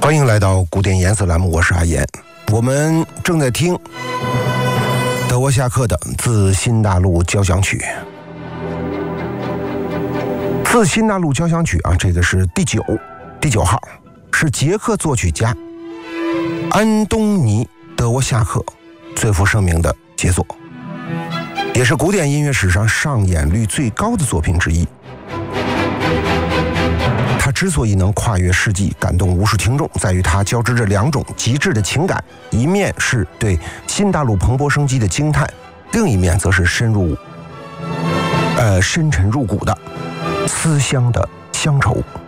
欢迎来到古典颜色栏目，我是阿言。我们正在听德沃夏克的《自新大陆交响曲》。自新大陆交响曲啊，这个是第九号，是捷克作曲家安东尼·德沃夏克最负盛名的杰作，也是古典音乐史上上演率最高的作品之一。它之所以能跨越世纪，感动无数听众，在于它交织着两种极致的情感，一面是对新大陆蓬勃生机的惊叹，另一面则是深沉入骨的思乡的乡愁。